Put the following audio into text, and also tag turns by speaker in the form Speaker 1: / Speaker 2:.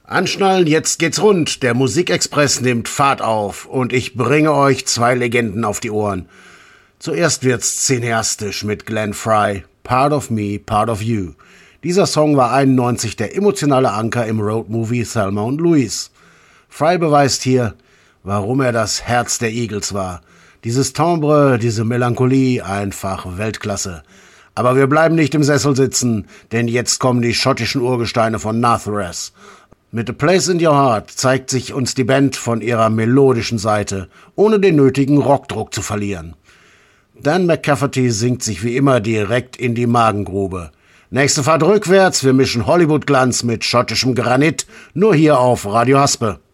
Speaker 1: Anschnallen, jetzt geht's rund. Der Musikexpress nimmt Fahrt auf und ich bringe euch zwei Legenden auf die Ohren. Zuerst wird's cineastisch mit Glenn Frey, Part of Me, Part of You. Dieser Song war 91 der emotionale Anker im Roadmovie Thelma und Louise. Frey beweist hier, warum er das Herz der Eagles war. Dieses Timbre, diese Melancholie, einfach Weltklasse. Aber wir bleiben nicht im Sessel sitzen, denn jetzt kommen die schottischen Urgesteine von Nathares. Mit A Place in Your Heart zeigt sich uns die Band von ihrer melodischen Seite, ohne den nötigen Rockdruck zu verlieren. Dan McCafferty singt sich wie immer direkt in die Magengrube. Nächste Fahrt rückwärts, wir mischen Hollywood-Glanz mit schottischem Granit, nur hier auf Radio Haspe.